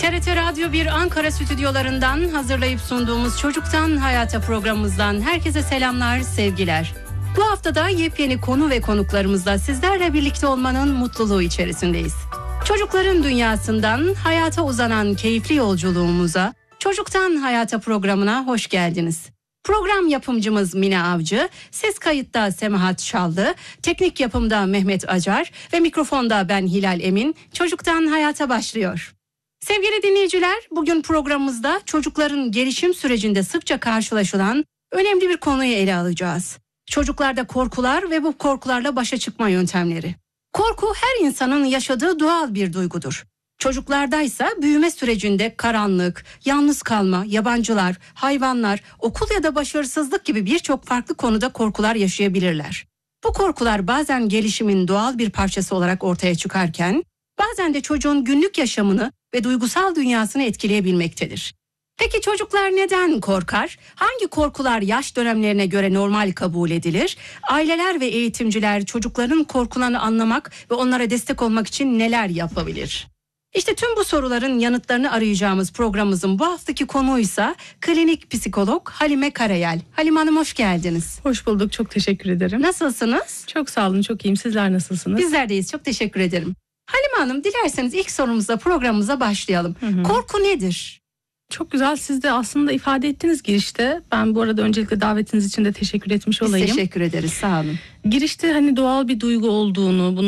TRT Radyo 1 Ankara stüdyolarından hazırlayıp sunduğumuz Çocuktan Hayata programımızdan herkese selamlar, sevgiler. Bu haftada yepyeni konu ve konuklarımızla sizlerle birlikte olmanın mutluluğu içerisindeyiz. Çocukların dünyasından hayata uzanan keyifli yolculuğumuza, Çocuktan Hayata programına hoş geldiniz. Program yapımcımız Mine Avcı, ses kayıtta Semahat Şallı, teknik yapımda Mehmet Acar ve mikrofonda ben Hilal Emin. Çocuktan Hayata başlıyor. Sevgili dinleyiciler, bugün programımızda çocukların gelişim sürecinde sıkça karşılaşılan önemli bir konuyu ele alacağız. Çocuklarda korkular ve bu korkularla başa çıkma yöntemleri. Korku her insanın yaşadığı doğal bir duygudur. Çocuklardaysa büyüme sürecinde karanlık, yalnız kalma, yabancılar, hayvanlar, okul ya da başarısızlık gibi birçok farklı konuda korkular yaşayabilirler. Bu korkular bazen gelişimin doğal bir parçası olarak ortaya çıkarken, bazen de çocuğun günlük yaşamını ve duygusal dünyasını etkileyebilmektedir. Peki çocuklar neden korkar? Hangi korkular yaş dönemlerine göre normal kabul edilir? Aileler ve eğitimciler çocukların korkularını anlamak ve onlara destek olmak için neler yapabilir? İşte tüm bu soruların yanıtlarını arayacağımız programımızın bu haftaki konuysa klinik psikolog Halime Karayel. Halime Hanım hoş geldiniz. Hoş bulduk, çok teşekkür ederim. Nasılsınız? Çok sağ olun, çok iyiyim. Sizler nasılsınız? Bizler deyiz, çok teşekkür ederim. Halime Hanım, dilerseniz ilk sorumuzla programımıza başlayalım. Korku nedir? Çok güzel, siz de aslında ifade ettiniz girişte. Ben bu arada öncelikle davetiniz için de teşekkür etmiş olayım. Biz teşekkür ederiz, sağ olun. Girişte hani doğal bir duygu olduğunu, bunu